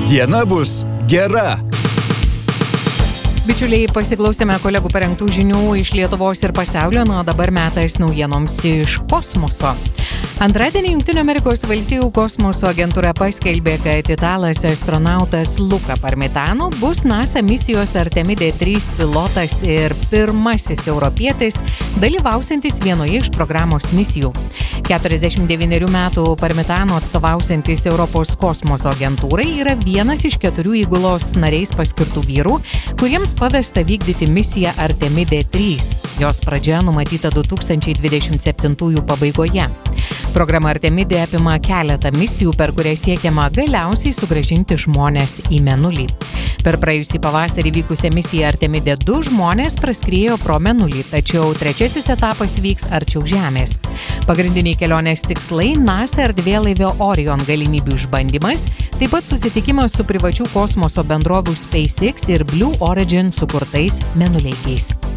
Diena bus gera. Bičiuliai, pasiklausėme kolegų parengtų žinių iš Lietuvos ir pasaulio, o dabar metas naujienoms iš kosmoso. Antradienį Jungtinių Amerikos valstijų kosmoso agentūra paskelbė, kad italas astronautas Luca Parmitano bus NASA misijos Artemide 3 pilotas ir pirmasis europietis, dalyvausiantis vienoje iš programos misijų. 49 metų Parmitano atstovausiantis Europos kosmoso agentūrai yra vienas iš 4 įgulos nariais paskirtų vyrų, kuriems pavesta vykdyti misiją Artemide 3. Jos pradžia numatyta 2027 pabaigoje. Programa Artemide apima keletą misijų, per kurias siekiama galiausiai sugrąžinti žmones į Mėnulį. Per praėjusį pavasarį vykusią misiją Artemide 2 žmonės praskriejo pro Mėnulį, tačiau trečiasis etapas vyks arčiau Žemės. Pagrindiniai kelionės tikslai – NASA erdvėlaivio Orion galimybių išbandymas, taip pat susitikimas su privačių kosmoso bendrovių SpaceX ir Blue Origin sukurtais mėnuleikiais.